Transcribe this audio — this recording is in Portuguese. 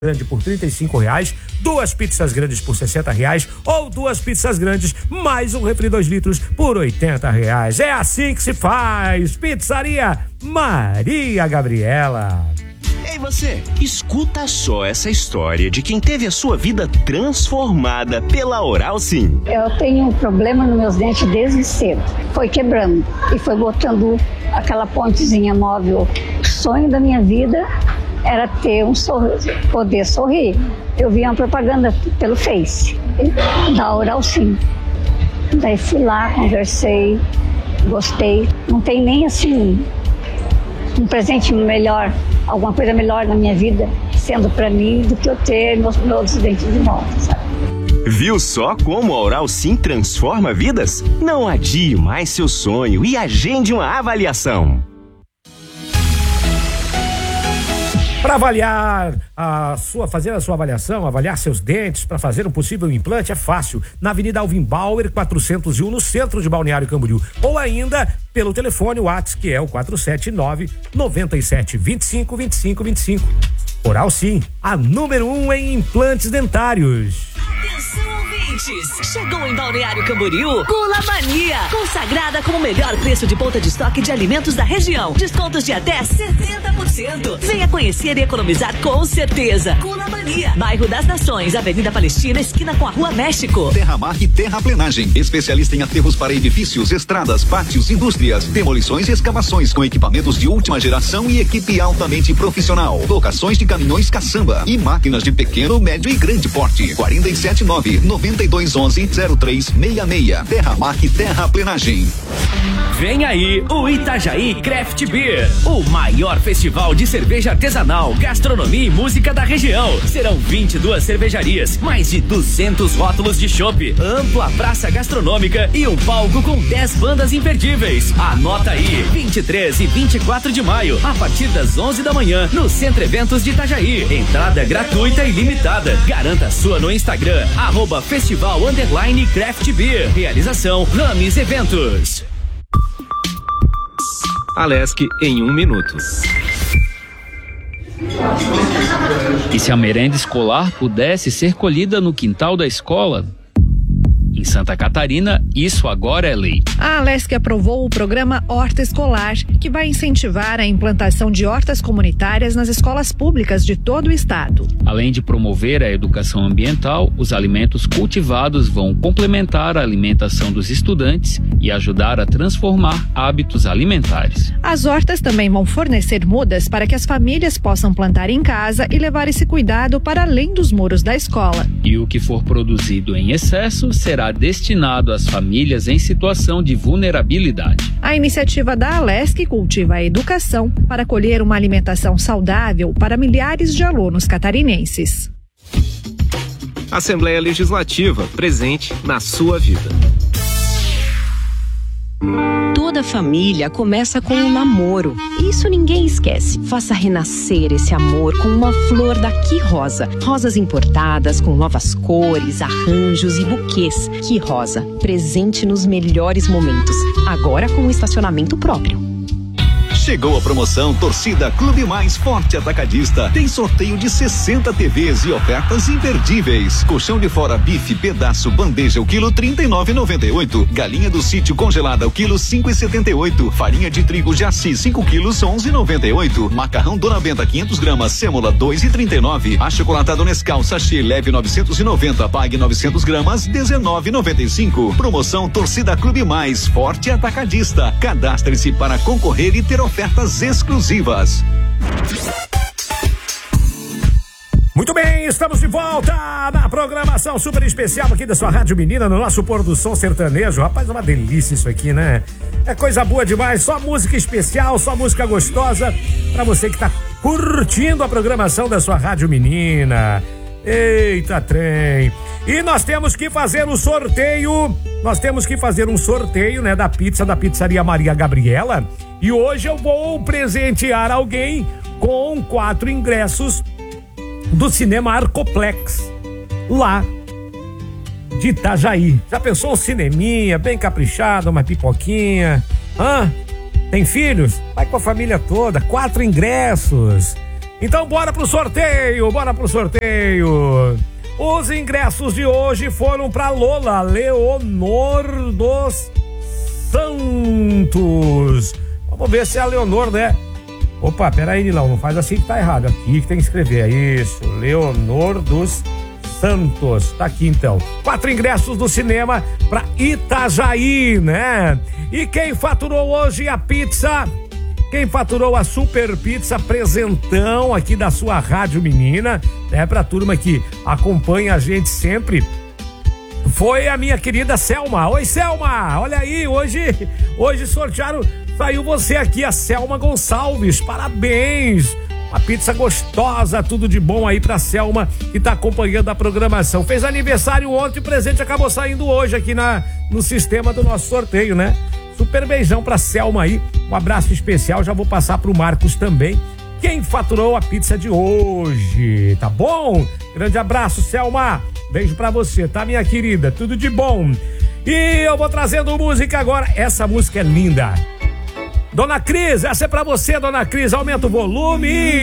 grande por R$35, 2 pizzas grandes por R$60 ou 2 pizzas grandes mais um refri 2 litros por R$80. É assim que se faz. Pizzaria Maria Gabriela. Ei você, escuta só essa história de quem teve a sua vida transformada pela Oral Sim. Eu tenho um problema nos meus dentes desde cedo. Foi quebrando e foi botando aquela pontezinha móvel. O sonho da minha vida era ter poder sorrir. Eu vi uma propaganda pelo Face da Oral Sim. Daí fui lá, conversei, gostei. Não tem nem assim um presente melhor, alguma coisa melhor na minha vida, sendo para mim, do que eu ter meus dentes de volta, sabe? Viu só como a Oral Sim transforma vidas? Não adie mais seu sonho e agende uma avaliação. Para fazer a sua avaliação, avaliar seus dentes, para fazer um possível implante é fácil. Na Avenida Alvin Bauer, 401, no centro de Balneário Camboriú. Ou ainda pelo telefone WhatsApp, que é o 479-9725-2525. Oral Sim, a número 1 em implantes dentários. Atenção, ouvintes! Chegou em Balneário Camboriú Gula Mania, consagrada como o melhor preço de ponta de estoque de alimentos da região. Descontos de até 70%. Venha conhecer e economizar com certeza. Gula Mania, bairro das Nações, Avenida Palestina, esquina com a Rua México. Terramark Terraplenagem, especialista em aterros para edifícios, estradas, pátios, indústrias, demolições e escavações com equipamentos de última geração e equipe altamente profissional. Locações de caminhões caçamba e máquinas de pequeno, médio e grande porte. 479-9211-0366. Terramark Terraplenagem. Vem aí o Itajaí Craft Beer, o maior festival de cerveja artesanal, gastronomia e música da região. Serão 22 cervejarias, mais de 200 rótulos de chopp, ampla praça gastronômica e um palco com 10 bandas imperdíveis. Anota aí, 23 e 24 de maio, a partir das 11 da manhã, no Centro Eventos de Itajaí. Entrada gratuita e limitada. Garanta a sua no Instagram, @festival_craft beer. Realização Rames Eventos. Alesc em 1 minuto. E se a merenda escolar pudesse ser colhida no quintal da escola? Em Santa Catarina, isso agora é lei. A Alesc aprovou o programa Horta Escolar, que vai incentivar a implantação de hortas comunitárias nas escolas públicas de todo o estado. Além de promover a educação ambiental, os alimentos cultivados vão complementar a alimentação dos estudantes e ajudar a transformar hábitos alimentares. As hortas também vão fornecer mudas para que as famílias possam plantar em casa e levar esse cuidado para além dos muros da escola. E o que for produzido em excesso será destinado às famílias em situação de vulnerabilidade. A iniciativa da Alesc cultiva a educação para colher uma alimentação saudável para milhares de alunos catarinenses. Assembleia Legislativa, presente na sua vida. Toda família começa com um namoro. Isso ninguém esquece. Faça renascer esse amor com uma flor da Que Rosa. Rosas importadas com novas cores, arranjos e buquês. Que Rosa, presente nos melhores momentos. Agora com um estacionamento próprio. Chegou a promoção Torcida Clube Mais Forte Atacadista. Tem sorteio de 60 TVs e ofertas imperdíveis. Colchão de fora bife pedaço bandeja o quilo R$39,98. Galinha do sítio congelada o quilo R$5,78. Farinha de trigo Jaci 5 quilos R$11,98. Macarrão Dona Benta 500 gramas sêmola R$2,39. Achocolatado Nescau sachê leve 990, pague 900 gramas R$19,95. Promoção Torcida Clube Mais Forte Atacadista. Cadastre-se para concorrer e ter ofertas exclusivas. Muito bem, estamos de volta na programação super especial aqui da sua Rádio Menina, no nosso pôr do som sertanejo. Rapaz, é uma delícia isso aqui, né? É coisa boa demais, só música especial, só música gostosa pra você que tá curtindo a programação da sua Rádio Menina. Eita trem! E nós temos que fazer um sorteio, né, da pizza da Pizzaria Maria Gabriela. E hoje eu vou presentear alguém com 4 ingressos do Cinema Arcoplex, lá de Itajaí. Já pensou um cineminha bem caprichado, uma pipoquinha? Tem filhos? Vai com a família toda, 4 ingressos. Então bora pro sorteio. Os ingressos de hoje foram pra Lola Leonor dos Santos. Vamos ver se é a Leonor, né? Opa, peraí, Nilão, não faz assim que tá errado. Aqui que tem que escrever, é isso. Leonor dos Santos. Tá aqui então. 4 ingressos do cinema pra Itajaí, né? E quem faturou hoje a pizza? Quem faturou a super pizza presentão aqui da sua Rádio Menina, né? Pra turma que acompanha a gente sempre, foi a minha querida Selma. Oi, Selma! Olha aí, hoje sortearam, saiu você aqui, a Selma Gonçalves. Parabéns! Uma pizza gostosa, tudo de bom aí pra Selma, que tá acompanhando a programação. Fez aniversário ontem, o presente acabou saindo hoje aqui no sistema do nosso sorteio, né? Super beijão pra Selma aí, um abraço especial, já vou passar pro Marcos também, quem faturou a pizza de hoje, tá bom? Grande abraço, Selma, beijo pra você, tá, minha querida? Tudo de bom. E eu vou trazendo música agora, essa música é linda. Dona Cris, essa é pra você, Dona Cris, aumenta o volume.